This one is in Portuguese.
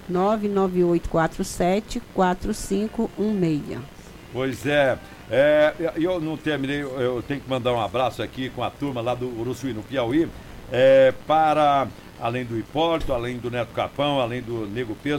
99847-4516. Pois é. Eu não terminei, eu tenho que mandar um abraço aqui com a turma lá do Uruçuí, no Piauí, para, além do Hipólito, além do Neto Capão, além do Nego Pedro,